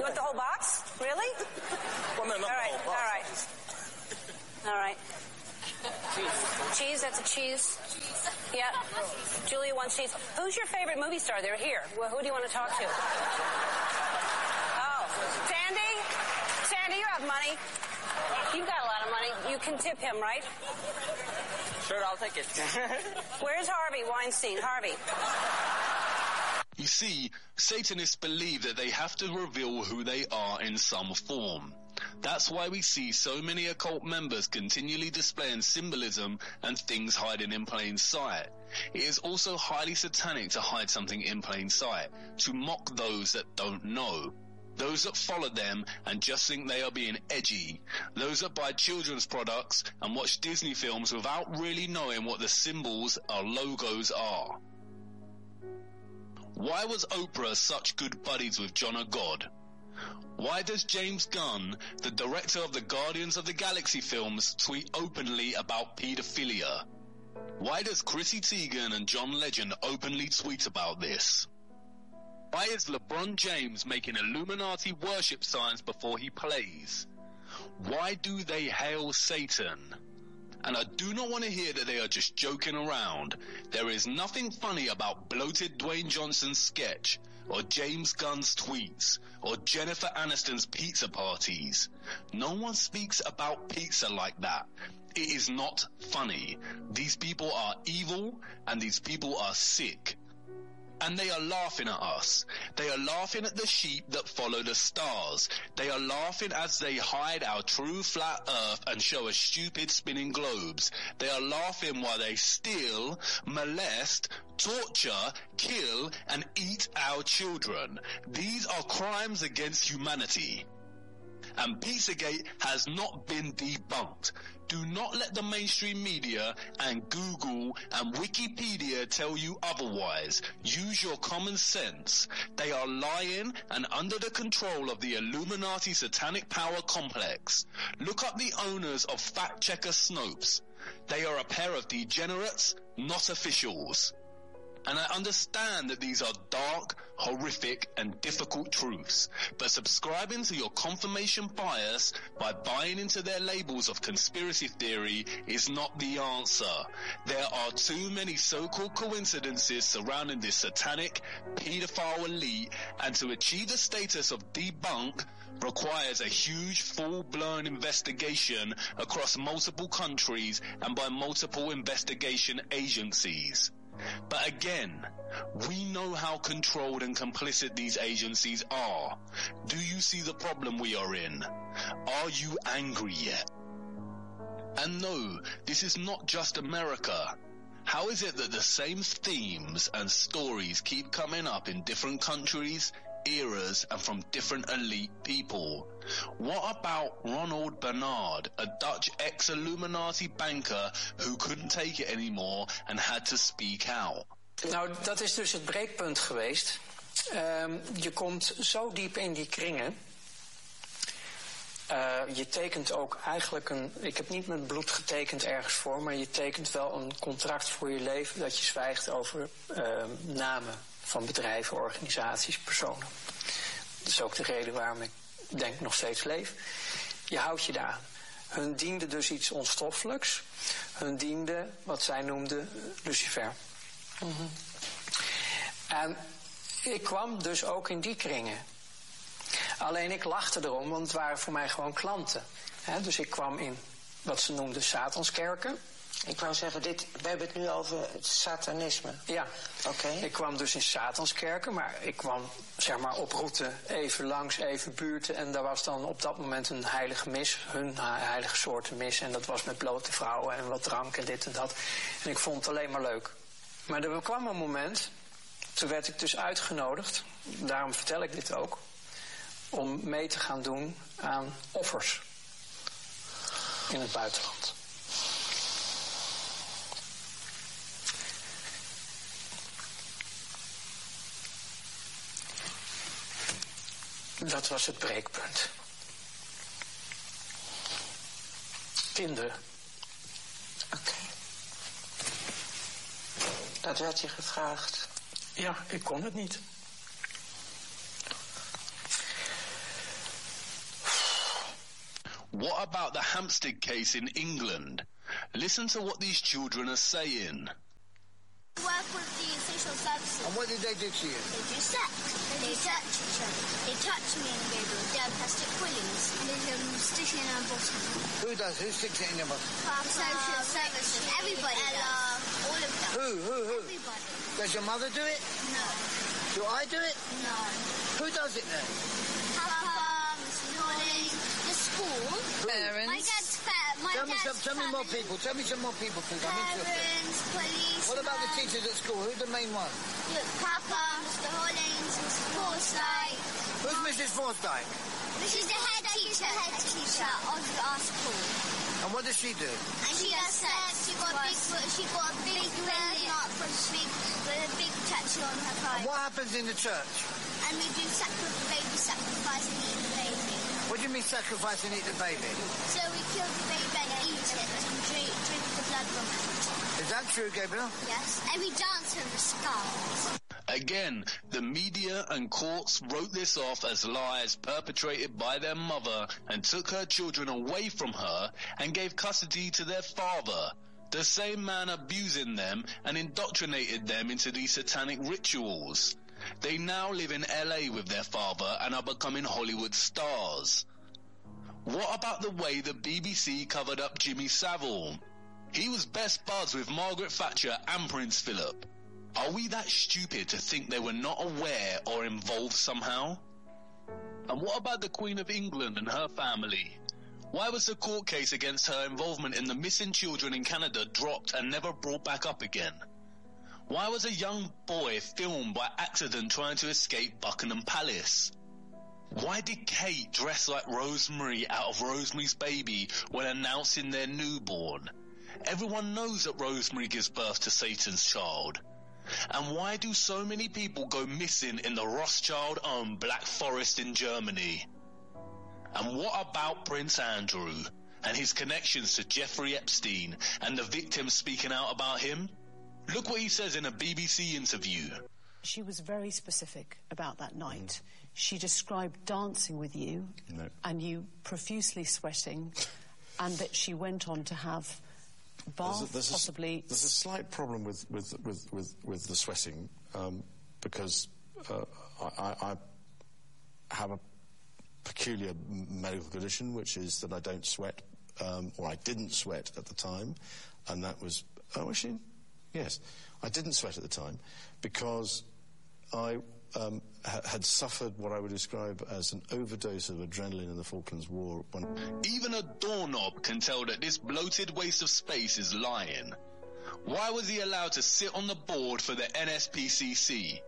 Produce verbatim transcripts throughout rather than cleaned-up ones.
want the whole box? Really? Well, no, not all right, the whole box. all right. All right. Cheese. Cheese, that's a cheese. Yeah. Julia wants cheese. Who's your favorite movie star? They're here. Well, who do you want to talk to? Oh, Sandy? Sandy, you have money. You've got a lot of money. You can tip him, right? Sure, I'll take it. Where's Harvey Weinstein? Harvey. You see, Satanists believe that they have to reveal who they are in some form. That's why we see so many occult members continually displaying symbolism and things hiding in plain sight. It is also highly satanic to hide something in plain sight, to mock those that don't know. Those that follow them and just think they are being edgy. Those that buy children's products and watch Disney films without really knowing what the symbols or logos are. Why was Oprah such good buddies with John of God? Why does James Gunn, the director of the Guardians of the Galaxy films, tweet openly about pedophilia? Why does Chrissy Teigen and John Legend openly tweet about this? Why is LeBron James making Illuminati worship signs before he plays? Why do they hail Satan? And I do not want to hear that they are just joking around. There is nothing funny about bloated Dwayne Johnson's sketch, or James Gunn's tweets, or Jennifer Aniston's pizza parties. No one speaks about pizza like that. It is not funny. These people are evil, and these people are sick. And they are laughing at us. They are laughing at the sheep that follow the stars. They are laughing as they hide our true flat earth and show us stupid spinning globes. They are laughing while they steal, molest, torture, kill, and eat our children. These are crimes against humanity. And Pizzagate has not been debunked. Do not let the mainstream media and Google and Wikipedia tell you otherwise. Use your common sense. They are lying and under the control of the Illuminati satanic power complex. Look up the owners of Fact Checker Snopes. They are a pair of degenerates, not officials. And I understand that these are dark, horrific, and difficult truths, but subscribing to your confirmation bias by buying into their labels of conspiracy theory is not the answer. There are too many so-called coincidences surrounding this satanic, pedophile elite, and to achieve the status of debunk requires a huge, full-blown investigation across multiple countries and by multiple investigation agencies. But again, we know how controlled and complicit these agencies are. Do you see the problem we are in? Are you angry yet? And no, this is not just America. How is it that the same themes and stories keep coming up in different countries, eras, and from different elite people? What about Ronald Bernard, a Dutch ex-Illuminati banker who couldn't take it anymore and had to speak out? Nou, dat is dus het breekpunt geweest. Um, je komt zo diep in die kringen. Uh, je tekent ook eigenlijk een... Ik heb niet met bloed getekend ergens voor, maar je tekent wel een contract voor je leven dat je zwijgt over uh, namen van bedrijven, organisaties, personen. Dat is ook de reden waarom ik denk nog steeds leef. Je houdt je daaraan. Hun diende dus iets onstoffelijks. Hun diende wat zij noemden Lucifer. Mm-hmm. En ik kwam dus ook in die kringen. Alleen ik lachte erom, want het waren voor mij gewoon klanten. He, dus ik kwam in wat ze noemden Satanskerken. Ik wou zeggen, dit, we hebben het nu over het satanisme. Ja, oké. Okay. Ik kwam dus in Satanskerken, maar ik kwam zeg maar op route even langs, even buurten. En daar was dan op dat moment een heilige mis, hun heilige soorten mis. En dat was met blote vrouwen en wat drank en dit en dat. En ik vond het alleen maar leuk. Maar er kwam een moment, toen werd ik dus uitgenodigd, daarom vertel ik dit ook, om mee te gaan doen aan offers in het buitenland. Dat was het breekpunt. Kinderen. Oké. Okay. Dat werd je gevraagd? Ja, ik kon het niet. What about the Hampstead case in England? Listen to what these children are saying. Work with the social services. And what did they do to you? They do sex. They, they touch each other. They touch me and Gabriel. They have plastic quillings. And they um, stick it in our bottom. Who does? Who sticks it in your bottom? Papa, social services. Everybody. Ella, all of them. Who? Who? Who? Everybody. Does your mother do it? No. Do I do it? No. Who does it then? Papa, Mister Hollins, the school. Parents. My dad's fair. My Tell me, dad's some, tell me more people. Tell me some more people, please. I'm interested. Parents, police. What about the teachers at school? Who's the main one? Look, Papa, Mister Hollins, Mister Forsyth. Who's Missus Forsyth? She's the head teacher, head teacher of our school. And what does she do? And she does sex. She got a big, she got a big red knot from big, with a big tattoo on her thigh. And what happens in the church? And we do sacri- baby sacrifice and eat the baby. What do you mean sacrifice and eat the baby? So we kill the baby and eat it and drink, drink the blood from it. Is that true, Gabriel? Yes. And we dance with the skulls. Again, the media and courts wrote this off as lies perpetrated by their mother and took her children away from her and gave custody to their father, the same man abusing them and indoctrinated them into these satanic rituals. They now live in L A with their father and are becoming Hollywood stars. What about the way the B B C covered up Jimmy Savile? He was best buds with Margaret Thatcher and Prince Philip. Are we that stupid to think they were not aware or involved somehow? And what about the Queen of England and her family? Why was the court case against her involvement in the missing children in Canada dropped and never brought back up again? Why was a young boy filmed by accident trying to escape Buckingham Palace? Why did Kate dress like Rosemary out of Rosemary's Baby when announcing their newborn? Everyone knows that Rosemary gives birth to Satan's child. And why do so many people go missing in the Rothschild-owned Black Forest in Germany? And what about Prince Andrew and his connections to Jeffrey Epstein and the victims speaking out about him? Look what he says in a B B C interview. She was very specific about that night. Mm. She described dancing with you no. and you profusely sweating, and that she went on to have bath, there's a, there's possibly... A, there's a slight problem with, with, with, with, with the sweating, um, because uh, I, I have a peculiar medical condition, which is that I don't sweat, um, or I didn't sweat at the time, and that was... Oh, actually, yes. I didn't sweat at the time because I um, ha- had suffered what I would describe as an overdose of adrenaline in the Falklands War. When Even a doorknob can tell that this bloated waste of space is lying. Why was he allowed to sit on the board for the N S P C C?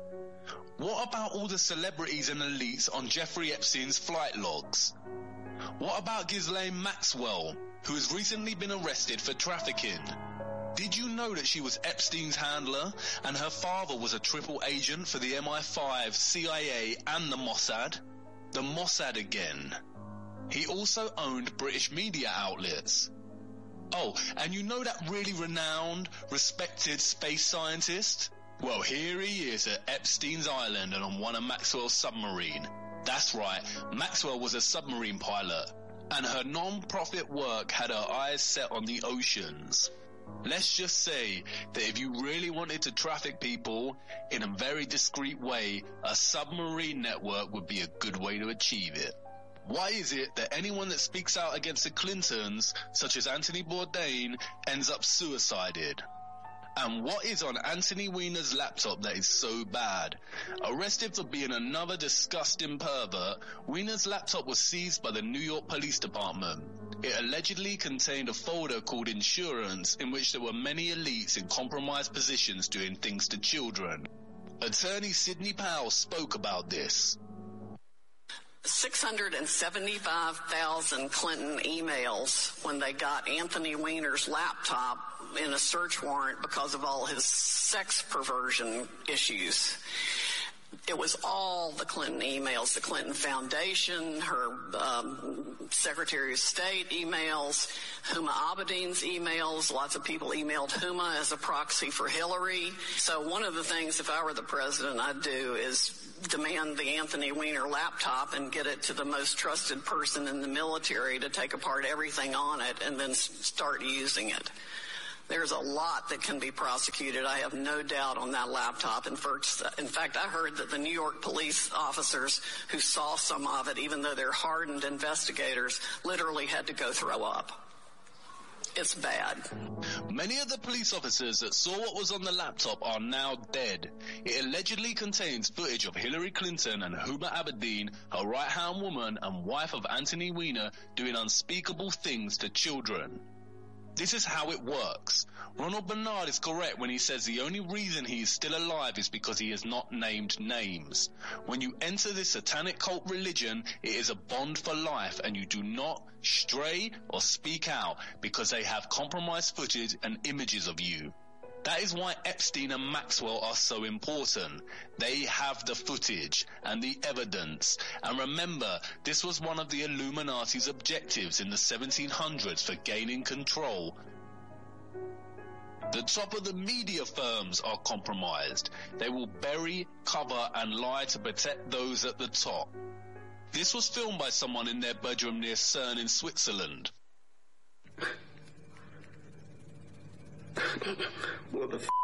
What about all the celebrities and elites on Jeffrey Epstein's flight logs? What about Ghislaine Maxwell, who has recently been arrested for trafficking? Did you know that she was Epstein's handler and her father was a triple agent for the M I five, C I A and the Mossad? The Mossad again. He also owned British media outlets. Oh, and you know that really renowned, respected space scientist? Well, here he is at Epstein's Island and on one of Maxwell's submarine. That's right, Maxwell was a submarine pilot, and her non-profit work had her eyes set on the oceans. Let's just say that if you really wanted to traffic people in a very discreet way, a submarine network would be a good way to achieve it. Why is it that anyone that speaks out against the Clintons, such as Anthony Bourdain, ends up suicided? And what is on Anthony Weiner's laptop that is so bad? Arrested for being another disgusting pervert, Weiner's laptop was seized by the New York Police Department. It allegedly contained a folder called Insurance, in which there were many elites in compromised positions doing things to children. Attorney Sidney Powell spoke about this. six hundred seventy-five thousand Clinton emails when they got Anthony Weiner's laptop in a search warrant because of all his sex perversion issues. It was all the Clinton emails, the Clinton Foundation, her um, Secretary of State emails, Huma Abedin's emails. Lots of people emailed Huma as a proxy for Hillary. So one of the things, if I were the president, I'd do is demand the Anthony Weiner laptop and get it to the most trusted person in the military to take apart everything on it and then start using it. There's a lot that can be prosecuted. I have no doubt on that laptop. In fact, I heard that the New York police officers who saw some of it, even though they're hardened investigators, literally had to go throw up. It's bad. Many of the police officers that saw what was on the laptop are now dead. It allegedly contains footage of Hillary Clinton and Huma Abedin, her right-hand woman and wife of Anthony Weiner, doing unspeakable things to children. This is how it works. Ronald Bernard is correct when he says the only reason he is still alive is because he has not named names. When you enter this satanic cult religion, it is a bond for life, and you do not stray or speak out because they have compromised footage and images of you. That is why Epstein and Maxwell are so important. They have the footage and the evidence. And remember, this was one of the Illuminati's objectives in the seventeen hundreds for gaining control. The top of the media firms are compromised. They will bury, cover, and lie to protect those at the top. This was filmed by someone in their bedroom near CERN in Switzerland. What the f***?